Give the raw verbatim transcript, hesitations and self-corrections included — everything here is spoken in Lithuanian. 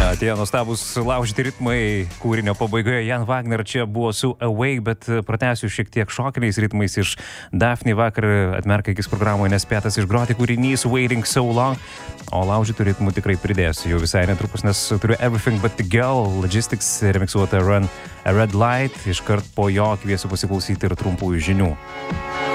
Tie nuostabus laužyti ritmai kūrinio pabaigoje. Jan Wagner čia buvo su Awake, bet pratęsiu šiek tiek šokiniais ritmais iš Daphne. Vakar atmerka akis programoje nespėtas išgroti kūrinys Waiting So Long, o laužytų ritmų tikrai pridėsiu jau visai netrukus, nes turiu Everything But The Girl, Logistics remixuota Run a Red Light. Iškart po jo kviesiu pasiklausyti ir trumpųjų žinių.